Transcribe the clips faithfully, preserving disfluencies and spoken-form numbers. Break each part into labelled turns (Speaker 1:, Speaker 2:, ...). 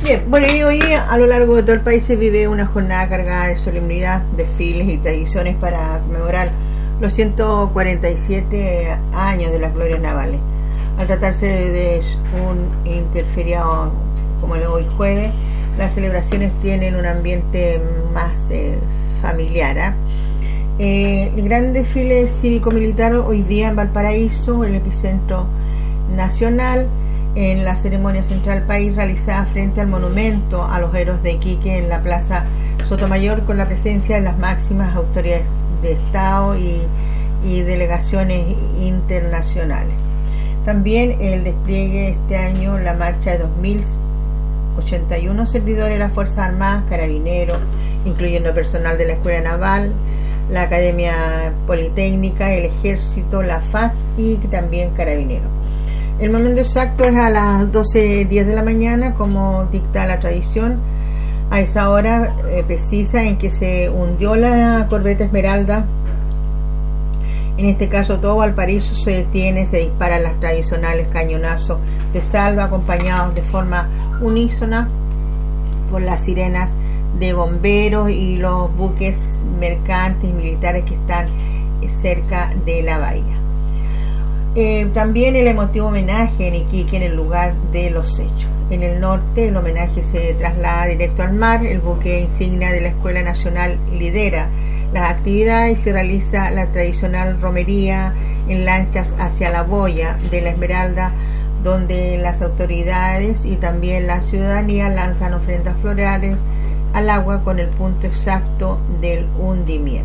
Speaker 1: Bien, bueno, y hoy a lo largo de todo el país se vive una jornada cargada de solemnidad, desfiles y tradiciones para conmemorar los ciento cuarenta y siete años de las glorias navales. Al tratarse de un interferiado como el hoy jueves, las celebraciones tienen un ambiente más eh, familiar. ¿eh? Eh, el gran desfile cívico-militar hoy día en Valparaíso, el epicentro nacional, en la ceremonia central del país realizada frente al monumento a los héroes de Iquique en la Plaza Sotomayor, con la presencia de las máximas autoridades de Estado y, y delegaciones internacionales. También el despliegue este año, la marcha de dos mil ochenta y uno servidores de las Fuerzas Armadas, Carabineros, incluyendo personal de la Escuela Naval, la Academia Politécnica, el Ejército, la F A S y también Carabineros. El momento exacto es a las doce diez de la mañana, como dicta la tradición, a esa hora eh, precisa en que se hundió la corbeta Esmeralda. En este caso todo Valparaíso se detiene, se disparan las tradicionales cañonazos de salva, acompañados de forma unísona por las sirenas de bomberos y los buques mercantes y militares que están cerca de la bahía. Eh, también el emotivo homenaje en Iquique, en el lugar de los hechos. En el norte el homenaje se traslada directo al mar. El buque insignia de la Escuela Nacional lidera las actividades y se realiza la tradicional romería en lanchas hacia la boya de la Esmeralda, donde las autoridades y también la ciudadanía lanzan ofrendas florales al agua con el punto exacto del hundimiento.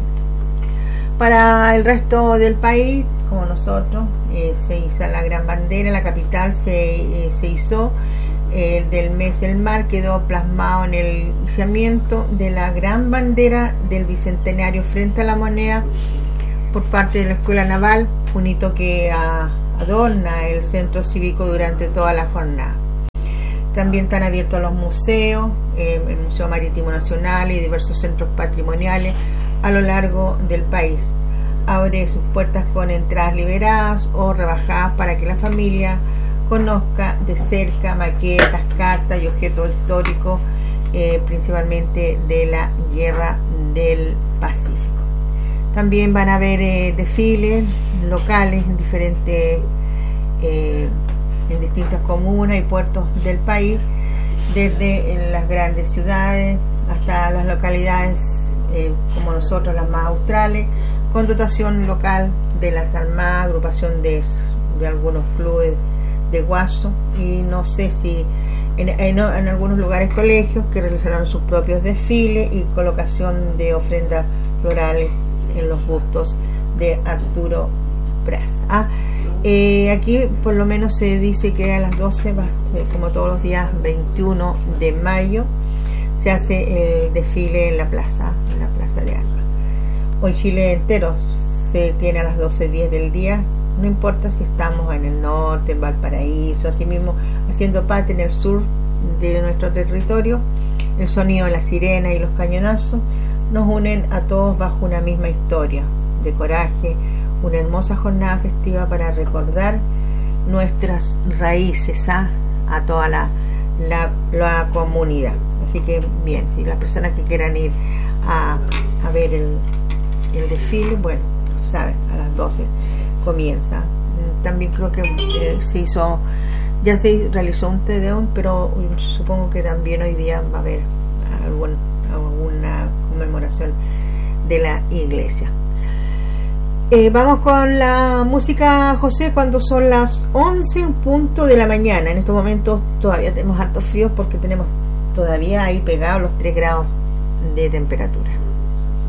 Speaker 1: Para el resto del país, como nosotros, eh, se hizo la gran bandera. En la capital se, eh, se hizo el eh, del mes del mar, quedó plasmado en el izamiento de la gran bandera del Bicentenario frente a la moneda por parte de la Escuela Naval, un hito que a, adorna el centro cívico durante toda la jornada. También están abiertos los museos, eh, el Museo Marítimo Nacional y diversos centros patrimoniales a lo largo del país. Abre sus puertas con entradas liberadas o rebajadas para que la familia conozca de cerca maquetas, cartas y objetos históricos, eh, principalmente de la Guerra del Pacífico. También van a haber eh, desfiles locales en diferentes eh, en distintas comunas y puertos del país, desde en las grandes ciudades hasta las localidades eh, como nosotros, las más australes, con dotación local de las Armadas, agrupación de, de algunos clubes de guaso, y no sé si en, en, en algunos lugares colegios que realizaron sus propios desfiles y colocación de ofrendas florales en los bustos de Arturo Pras. Ah, eh, aquí por lo menos se dice que a las doce, como todos los días veintiuno de mayo, se hace el desfile en la plaza, en la plaza de Armas. Hoy Chile entero se tiene a las doce diez del día, no importa si estamos en el norte, en Valparaíso, así mismo haciendo parte en el sur de nuestro territorio. El sonido de la sirena y los cañonazos nos unen a todos bajo una misma historia de coraje, una hermosa jornada festiva para recordar nuestras raíces ¿ah? a toda la, la, la comunidad. Así que bien, si las personas que quieran ir a, a ver el, el desfile, bueno, saben, a las doce comienza. También creo que eh, se hizo, ya se realizó un Te Deum, pero supongo que también hoy día va a haber algún, alguna conmemoración de la iglesia. Eh, vamos con la música, José, cuando son las once en punto de la mañana. En estos momentos todavía tenemos hartos fríos porque tenemos todavía ahí pegados los tres grados de temperatura.